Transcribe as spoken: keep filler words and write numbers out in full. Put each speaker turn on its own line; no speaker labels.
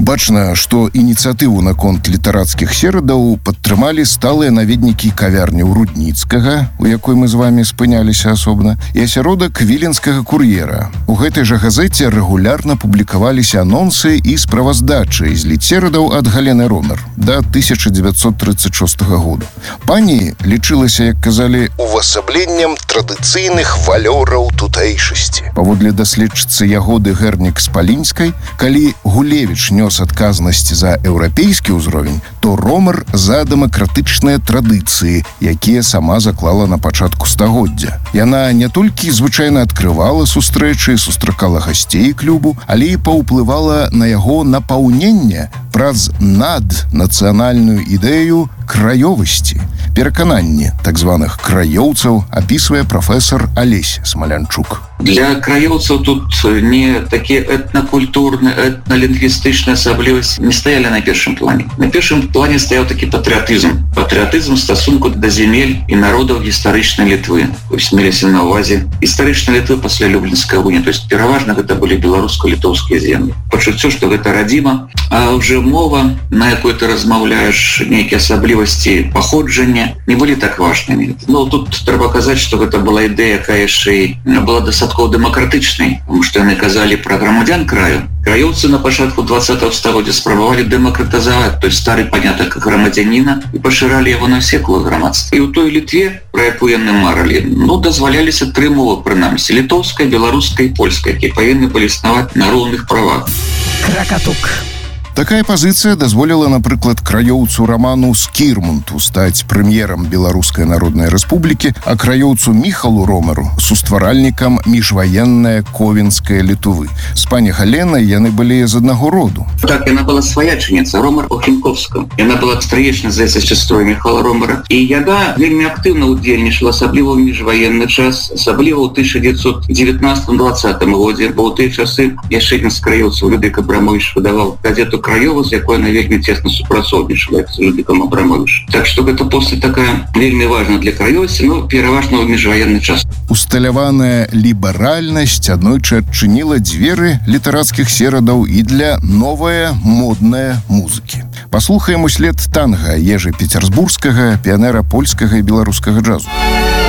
Бачна, што ініцыятыву наконт літарацкіх серадаў падтрымалі сталыя наведнікі кавярняў Рудніцкага, у якой мы з вами спыняліся асобна, і асяродак віленскага кур'ера. У гэтай жа газеце рэгулярна публікаваліся анонсы і справаздачы з літсерадаў ад Галены Ромер да тысяча дзевяцьсот тридцать шостага года. Пані лічылася, як казалі, увасабленнем традыцыйных валёраў тутэйшасці. Паводле даследчыцы Ягоды Гэрнік-Спалінскай, калі Гулевіч нёс адказнасць за еўрапейскі ўзровень, то Ромер за дэмакратычныя традыцыі, якія сама заклала на пачатку стагоддзя. Яна не толькі звычайна адкрывала сустрэчы, сустракала гасцей клубу, але і паўплывала на яго напаўненне праз наднацыянальную ідэю краёвасці. Перакананні так званых краёўцаў апісвае прафесор Алесь Смалянчук.
Для краёўцаў тут не такія этнакультурныя, этналінгвістычныя асаблівасці не стаялі на першым плане. На першым плане стаяў такі патрыятызм. Патрыятызм стасунку да зямель і народаў гістарычнай Літвы. Вось меліся на ўвазе гістарычнай Літвы пасля Люблінскай уніі. То есть пераважна гэта былі беларуска-літоўскія землі. Пачуццё, што гэта радзіма, а ўжо мова, на якой ты размаўляеш, нейкія асаблівасці паходжання, не былі так важнымі. Но тут трэба казаць, што гэта была ідэя, якая яшчэ была дастаткова дэмакратычнай, тому што яны казалі пра грамадзян краю. Краёўцы на пачатку двадцатага стагоддзя спрабавалі дэмакратызаваць той стары панятак грамадзяніна і пашыралі яго на ўсе колы грамадства. І ў той Літве, пра якую яны марылі, ну, дазваляліся тры мовы, прынамсі, літоўская, беларуская і польская, якія павінны былі існаваць на роўных правах.
Кракатук.
Такая пазіцыя дазволіла, напрыклад, краёўцу Раману Скірмунту стаць прэм'ерам Беларускай Народнай Рэспублікі, а краёўцу Міхалу Ромеру сустваральнікам міжваеннай Ковенскай Літвы. З пані Галенай яны былі з аднаго роду.
Так, яна была сваячаніца Ромер Охінковска. Яна была стрыечна за сястрой Міхала Ромера. І яна вельмі актыўна ўдзельнічала, асабліва ў міжваенны час, асабліва ў тысяча дзевяцьсот дзевятнаццатым двадцатым годзе, бо ў тыя часы яшчэ адзін з краёўцаў Людвік Абрамовіч выдаваў газету Краёва, з якой она вельмі цесна супрацоўнічала з Людвікам Абрамовічам. Так што гэта постаць такая вельмі важна для краёўцаў, ну, пераважна ў міжваенны час.
Усталяваная ліберальнасць аднойчы адчыніла дзверы літарацкіх серадаў і для новае моднае музыкі. Паслухаем услед танга Ежы Пецярсбургскага, піянера польскага і беларускага джазу.